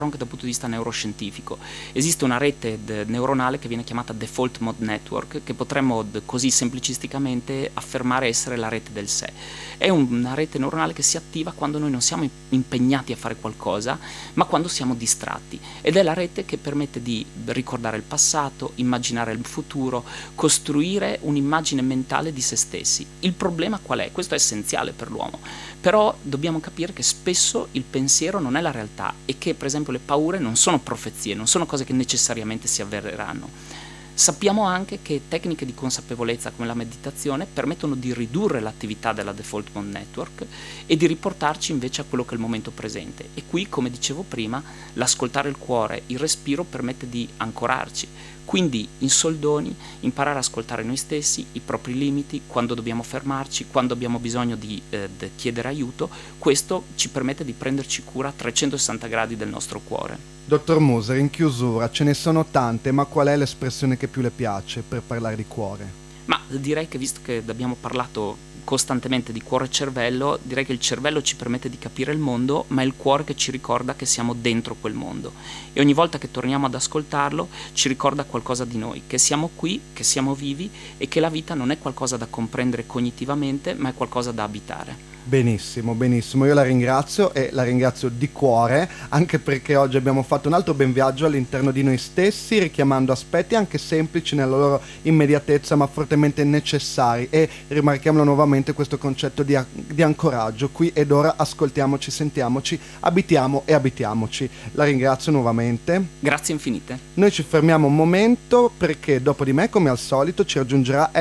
anche dal punto di vista neuroscientifico. Esiste una rete neuronale che viene chiamata Default Mode Network, che potremmo così semplicisticamente affermare essere la rete del sé. È una rete neuronale che si attiva quando noi non siamo impegnati a fare qualcosa, ma quando siamo distratti, ed è la rete che permette di ricordare il passato, immaginare il futuro, costruire un'immagine mentale di se stessi. Il problema qual è? Questo è essenziale per l'uomo, però dobbiamo capire che spesso il pensiero non è la realtà e che per esempio le paure non sono profezie, non sono cose che necessariamente si avvereranno. Sappiamo anche che tecniche di consapevolezza come la meditazione permettono di ridurre l'attività della Default Mode Network e di riportarci invece a quello che è il momento presente. E qui, come dicevo prima, l'ascoltare il cuore, il respiro permette di ancorarci. Quindi, in soldoni, imparare ad ascoltare noi stessi, i propri limiti, quando dobbiamo fermarci, quando abbiamo bisogno di chiedere aiuto, questo ci permette di prenderci cura a 360 gradi del nostro cuore. Dottor Moser, in chiusura, ce ne sono tante, ma qual è l'espressione che più le piace per parlare di cuore? Ma direi che, visto che abbiamo parlato costantemente di cuore e cervello, direi che il cervello ci permette di capire il mondo, ma è il cuore che ci ricorda che siamo dentro quel mondo. E ogni volta che torniamo ad ascoltarlo ci ricorda qualcosa di noi, che siamo qui, che siamo vivi e che la vita non è qualcosa da comprendere cognitivamente, ma è qualcosa da abitare. Benissimo, benissimo, io la ringrazio e la ringrazio di cuore, anche perché oggi abbiamo fatto un altro ben viaggio all'interno di noi stessi, richiamando aspetti anche semplici nella loro immediatezza ma fortemente necessari, e rimarchiamolo nuovamente questo concetto di ancoraggio. Qui ed ora ascoltiamoci, sentiamoci, abitiamo e abitiamoci. La ringrazio nuovamente. Grazie infinite. Noi ci fermiamo un momento perché dopo di me, come al solito, ci raggiungerà